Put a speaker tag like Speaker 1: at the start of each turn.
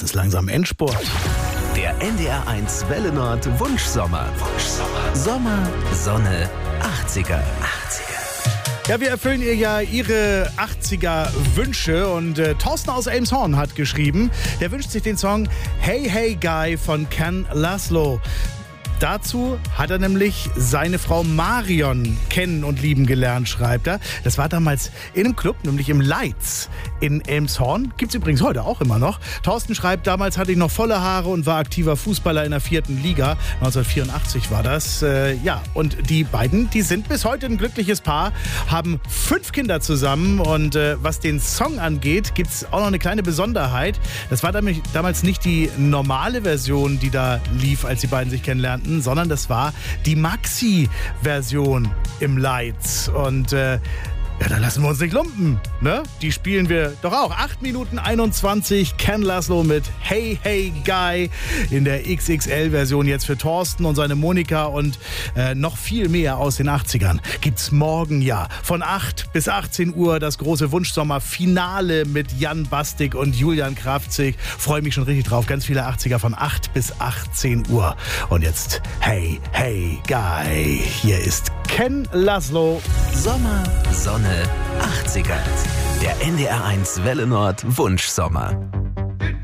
Speaker 1: es ist langsam Endspurt.
Speaker 2: Der NDR1 Welle Nord Wunschsommer. Sommer, Sonne, 80er.
Speaker 1: Ja, wir erfüllen ihr ja ihre 80er Wünsche und Thorsten aus Elmshorn hat geschrieben, der wünscht sich den Song Hey Hey Guy von Ken Laszlo. Dazu hat er nämlich seine Frau Marion kennen und lieben gelernt, schreibt er. Das war damals in einem Club, nämlich im Leitz in Elmshorn. Gibt's übrigens heute auch immer noch. Thorsten schreibt, damals hatte ich noch volle Haare und war aktiver Fußballer in der 4. Liga. 1984 war das. Und die beiden, die sind bis heute ein glückliches Paar, haben 5 Kinder zusammen. Und was den Song angeht, gibt's auch noch eine kleine Besonderheit. Das war damals nicht die normale Version, die da lief, als die beiden sich kennenlernten, sondern das war die Maxi-Version im Leitz. Und da lassen wir uns nicht lumpen, ne? Die spielen wir doch auch. 8 Minuten 21, Ken Laszlo mit Hey Hey Guy in der XXL-Version jetzt für Thorsten und seine Monika und noch viel mehr aus den 80ern. Gibt's morgen ja von 8 bis 18 Uhr das große Wunschsommer-Finale mit Jan Bastik und Julian Kraftzig. Freue mich schon richtig drauf. Ganz viele 80er von 8 bis 18 Uhr. Und jetzt Hey Hey Guy. Hier ist Ken Laszlo.
Speaker 2: Sommer, Sonne, 80er. Der NDR1 Welle Nord Wunschsommer.